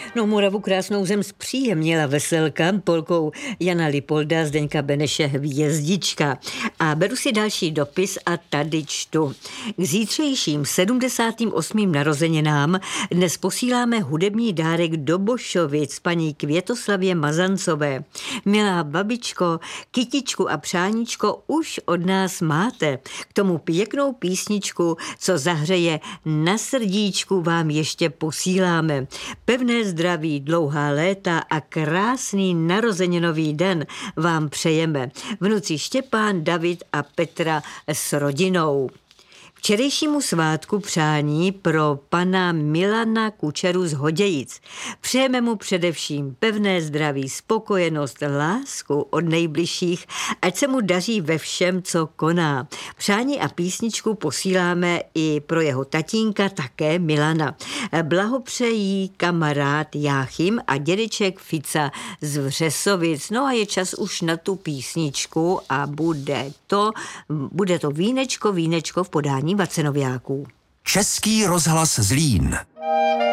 No, Moravu krásnou zem zpříjemnila veselka polkou Jana Lipolda, Zdeňka Beneše Hvězdička. A beru si další dopis a tady čtu. K zítřejším 78. narozeninám dnes posíláme hudební dárek do Bošovic paní Květoslavě Mazancové. Milá babičko, kytičku a přáníčko už od nás máte. K tomu pěknou písničku, co zahřeje na srdíčku, vám ještě posíláme. Pevné zdraví, dlouhá léta a krásný narozeninový den vám přejeme. Vnuci Štěpán, David a Petra s rodinou. Včerejšímu svátku přání pro pana Milana Kučeru z Hodějic. Přejeme mu především pevné zdraví, spokojenost, lásku od nejbližších, ať se mu daří ve všem, co koná. Přání a písničku posíláme i pro jeho tatínka, také Milana. Blahopřejí kamarád Jáchym a dědeček Fica z Vřesovic. No a je čas už na tu písničku a bude to vínečko v podání Vacenoviáků. Český rozhlas Zlín.